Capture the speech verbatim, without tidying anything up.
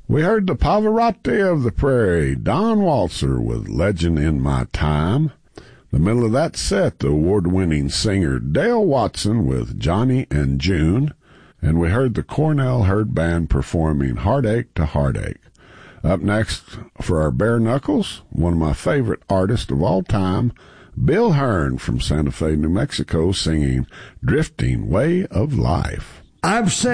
We heard the Pavarotti of the Prairie, Don Walser with Legend in My Time. The middle of that set, the award-winning singer Dale Watson with Johnny and June. And we heard the Cornell Herd Band performing Heartache to Heartache. Up next, for our bare knuckles, one of my favorite artists of all time, Bill Hearn from Santa Fe, New Mexico, singing Drifting Way of Life. I've said